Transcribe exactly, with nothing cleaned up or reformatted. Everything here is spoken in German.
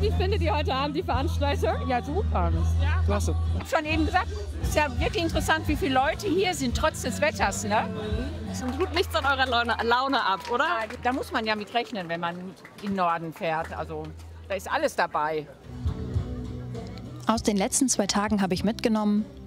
Wie findet ihr heute Abend die Veranstaltung? Ja, super. Ja. Klasse. Ich habe schon eben gesagt, es ist ja wirklich interessant, wie viele Leute hier sind, trotz des Wetters. Ne? Es tut nichts an eurer Laune, Laune ab, oder? Da muss man ja mit rechnen, wenn man in den Norden fährt. Also da ist alles dabei. Aus den letzten zwei Tagen habe ich mitgenommen: